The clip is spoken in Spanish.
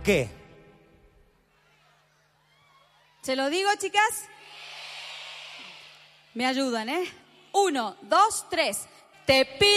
qué? ¿Se lo digo, chicas? Me ayudan, ¿eh? 1, 2, 3. Te pido